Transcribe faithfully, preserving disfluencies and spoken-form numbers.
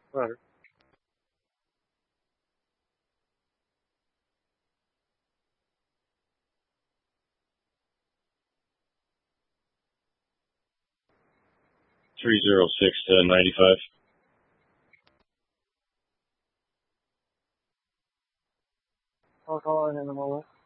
Right. three zero six to ninety-five. I'll call it in a moment.